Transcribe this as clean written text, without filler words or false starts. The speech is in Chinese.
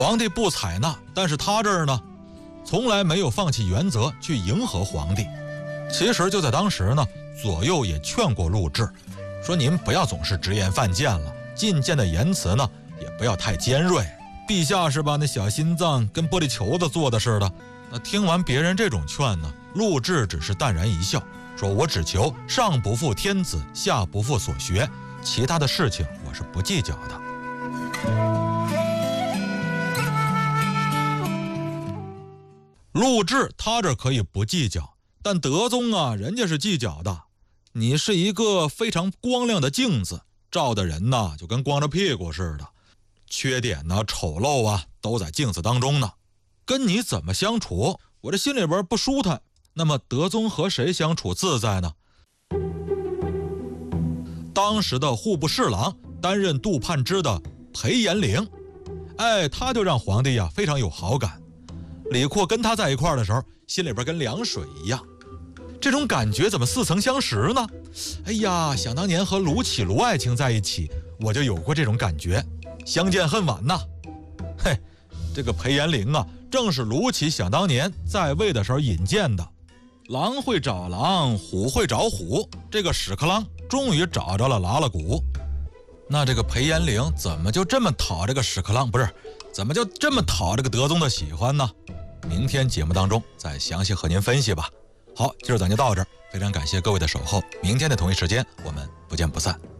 皇帝不采纳，但是他这儿呢，从来没有放弃原则去迎合皇帝。其实就在当时呢，左右也劝过陆贽，说您不要总是直言犯谏了，进谏的言辞呢也不要太尖锐。陛下是吧，那小心脏跟玻璃球子做的似的。那听完别人这种劝呢，陆贽只是淡然一笑，说我只求上不负天子，下不负所学，其他的事情我是不计较的。陆贽他这可以不计较，但德宗啊，人家是计较的。你是一个非常光亮的镜子，照的人呢就跟光着屁股似的，缺点呢丑陋啊都在镜子当中呢。跟你怎么相处，我这心里边不舒坦。那么德宗和谁相处自在呢？当时的户部侍郎，担任杜判之的裴延龄，他就让皇帝非常有好感。李阔跟他在一块儿的时候，心里边跟凉水一样。这种感觉怎么似曾相识呢？想当年和卢杞、卢爱卿在一起，我就有过这种感觉，相见恨晚呐。这个裴延龄啊，正是卢杞想当年在位的时候引荐的。狼会找狼，虎会找虎，这个屎壳郎终于找着了拉拉鼓。那这个裴延龄怎么就这么讨这个屎壳郎，不是，怎么就这么讨这个德宗的喜欢呢？明天节目当中再详细和您分析吧。好，今儿咱就到这儿，非常感谢各位的守候，明天的同一时间我们不见不散。